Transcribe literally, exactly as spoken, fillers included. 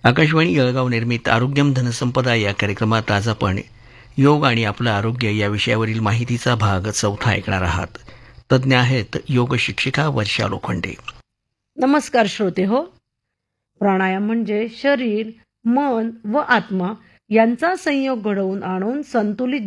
आकाशवाणी जळगाव निर्मित आरोग्यम धनसंपदा या कार्यक्रमात आज आपण योग आणि आपलं आरोग्य या विषयावरील माहितीचा भाग चौथा ऐकणार आहात. तज्ज्ञ आहेत योग शिक्षिका वर्षा लोखंडे. नमस्कार श्रोते हो. प्राणायाम म्हणजे शरीर, मन व आत्मा यांचा संयोग घडवून आणून संतुलित